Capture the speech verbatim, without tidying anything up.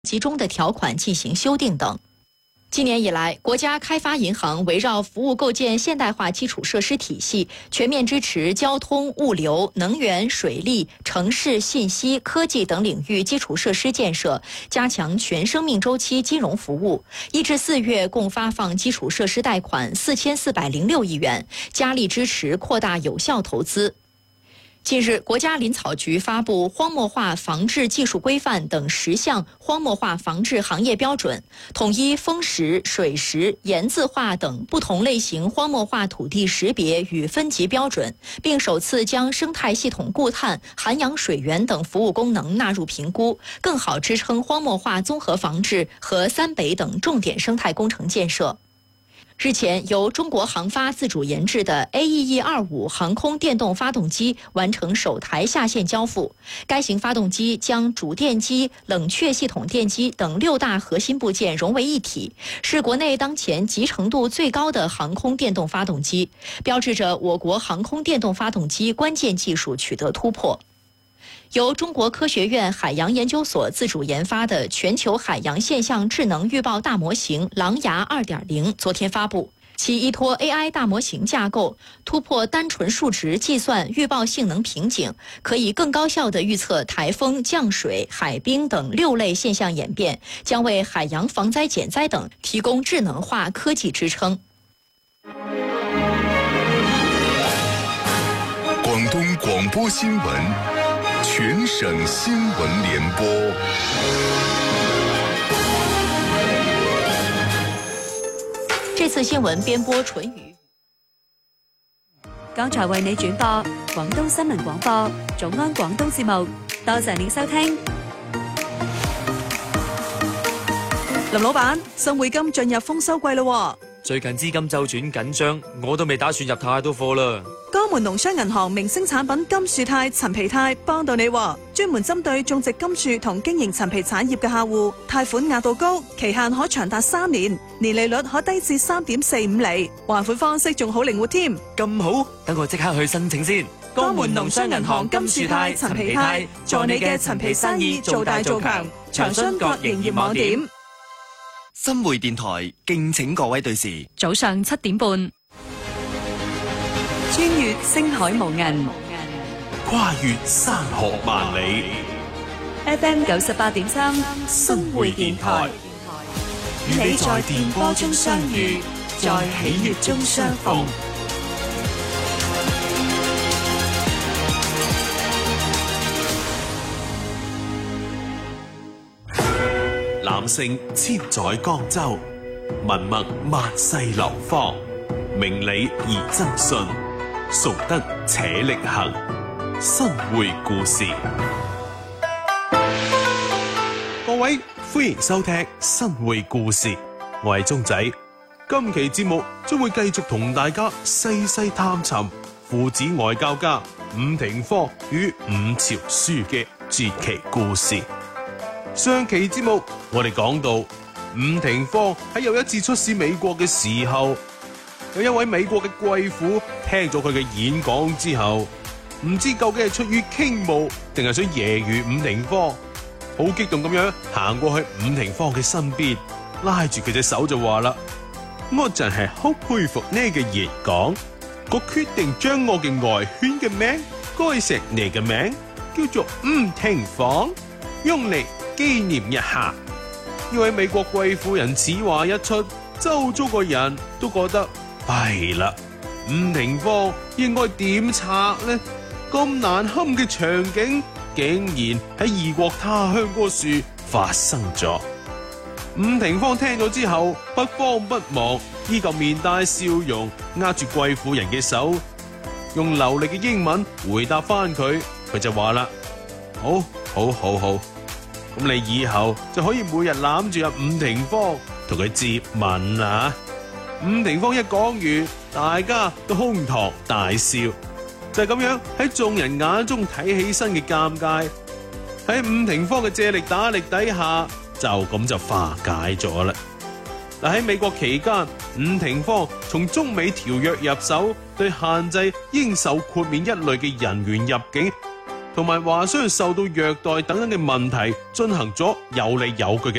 其中的条款进行修订等。今年以来，国家开发银行围绕服务构建现代化基础设施体系，全面支持交通、物流、能源、水利、城市、信息、科技等领域基础设施建设，加强全生命周期金融服务。一至四月共发放基础设施贷款四千四百零六亿元，加力支持扩大有效投资。近日，国家林草局发布荒漠化防治技术规范等十项荒漠化防治行业标准，统一风蚀、水蚀、盐渍化等不同类型荒漠化土地识别与分级标准，并首次将生态系统固碳、涵养水源等服务功能纳入评估，更好支撑荒漠化综合防治和三北等重点生态工程建设。日前，由中国航发自主研制的 A E E 二五航空电动发动机完成首台下线交付。该型发动机将主电机、冷却系统电机等六大核心部件融为一体，是国内当前集成度最高的航空电动发动机，标志着我国航空电动发动机关键技术取得突破。由中国科学院海洋研究所自主研发的全球海洋现象智能预报大模型狼牙 二点零 昨天发布，其依托 A I 大模型架构，突破单纯数值计算预报性能瓶颈，可以更高效地预测台风、降水、海冰等六类现象演变，将为海洋防灾减灾等提供智能化科技支撑。 广东广播新闻，全省新闻联播。 这次新聞編播純語。 剛才為你轉播廣東新聞廣播早安廣東節目，多謝你收聽。 林老闆，新匯金進入豐收季咯。 最近資金周轉緊張，我都未打算入太多貨啦。 江門農商銀行明星產品金樹泰陳皮泰幫到你，專門針對種植金樹同經營陳皮產業嘅客戶，貸款額度高，期限可長達三年，年利率可低至三點四五厘，還款方式仲好靈活添。 咁好，等我即刻去申請先。 江門農商銀行金樹泰陳皮泰，助你嘅陳皮生意做大做強，長春各營業網點。 新匯電台敬請各位對視， 早上七點半，穿越星海無垠， 跨越山河萬里。 F M 九十八點三， 新匯電台，與你在電波中相遇，在喜悅中相逢。男性千載江州，文墨萬世流芳，明理而真信，崇德且力行。新匯故事，各位歡迎收聽新匯故事，我係鐘仔。今期節目將會繼續同大家細細探尋父子外交家伍廷芳與伍朝樞嘅傳奇故事。上期節目我哋講到，伍廷芳喺有一次出使美國嘅時候，有一位美國嘅貴婦聽咗佢嘅演講之後，唔知究竟係出於傾慕定係想揶揄伍廷芳，好激動咁樣行過去伍廷芳嘅身邊，拉住佢隻手就話啦：我真係好佩服呢個演講，我決定將我嘅外孫嘅名改成你嘅名，叫做伍廷芳，用嚟紀念一下。呢位美國貴婦人此話一出，周遭個人都覺得弊啦，伍廷芳應該點拆呢？咁難堪嘅場景竟然喺異國他鄉嗰處發生咗。伍廷芳聽咗之後不慌不忙，依舊面帶笑容，握住貴婦人嘅手，用流利嘅英文回答翻佢。佢就話啦：好，好，好，好。咁你以後就可以每日攬住阿伍廷芳同佢接吻啦。伍廷芳一講完，大家都哄堂大笑，就係咁樣喺眾人眼中睇起身嘅尷尬，喺伍廷芳嘅借力打力底下，就咁就化解咗啦。嗱，喺美國期間，伍廷芳從中美條約入手，對限制應受豁免一類嘅人員入境同埋華商受到虐待等等嘅問題，進行咗有理有據嘅